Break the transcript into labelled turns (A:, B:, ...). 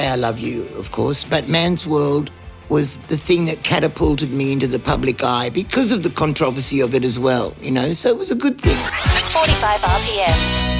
A: I Love You, of course, but Man's World was the thing that catapulted me into the public eye because of the controversy of it as well, you know, so it was a good thing.
B: 45 RPM.